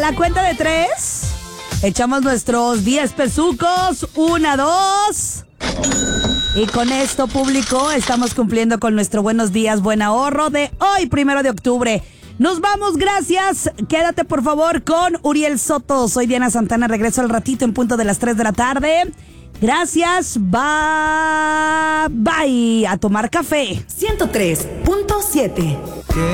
la cuenta de 3, echamos nuestros 10 pesucos. 1, 2. Y con esto, público, estamos cumpliendo con nuestro Buenos Días, Buen Ahorro de hoy, 1 de octubre. Nos vamos, gracias. Quédate, por favor, con Uriel Soto. Soy Diana Santana, regreso al ratito en punto de las 3 de la tarde. Gracias, bye. A tomar café. 103.7